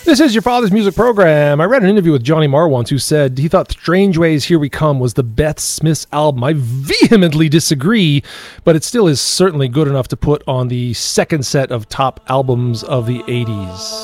This is your father's music program. I read an interview with Johnny Marr once who said he thought Strange Ways, Here We Come was the Beth Smiths album. I vehemently disagree, but it still is certainly good enough to put on the second set of top albums of the 80s.